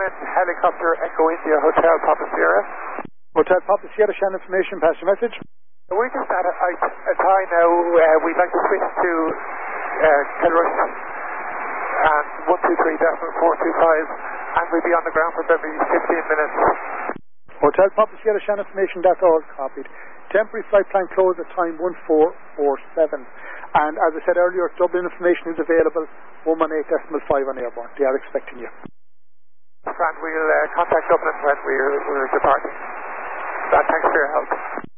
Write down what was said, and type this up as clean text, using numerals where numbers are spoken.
Shannon, helicopter Echo India, Hotel Papa Sierra. Hotel Papa Sierra, Shannon information, pass your message. We're just at a time now, we'd like to switch to Kilrush and 123.425, and we'll be on the ground for maybe 15 minutes. Hotel Papa Sierra, Shannon information, that's all copied. Temporary flight plan closed at time 1447. And as I said earlier, Dublin information is available 118.5 on airborne. They are expecting you. And we'll contact Dublin when we're departing. Thanks for your help.